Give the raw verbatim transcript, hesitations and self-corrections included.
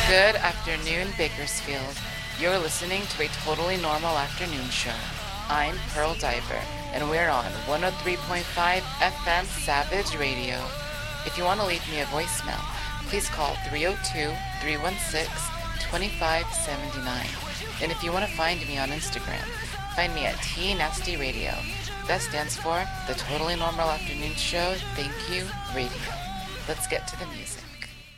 Good afternoon, Bakersfield. You're listening to a totally normal afternoon show. I'm Pearl Diver, and we're on one oh three point five F M Savage Radio. If you want to leave me a voicemail, please call three oh two, three one six, two five seven nine. And if you want to find me on Instagram, find me at T Nasty Radio. That stands for The Totally Normal Afternoon Show Thank You Radio. Let's get to the music.